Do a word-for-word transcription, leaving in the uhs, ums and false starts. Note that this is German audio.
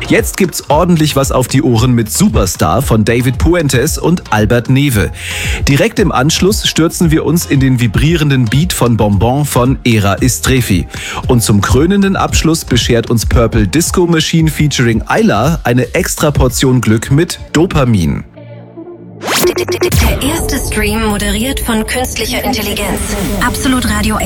Jetzt gibt's ordentlich was auf die Ohren mit Superstar von David Puentes und Albert Newe. Direkt im Anschluss stürzen wir uns in den vibrierenden Beat von Bonbon von Era Istrefi. Und zum krönenden Abschluss beschert uns Purple Disco Machine featuring Ayla eine extra Portion Glück mit Dopamin. Der erste Stream moderiert von künstlicher Intelligenz. Absolut Radio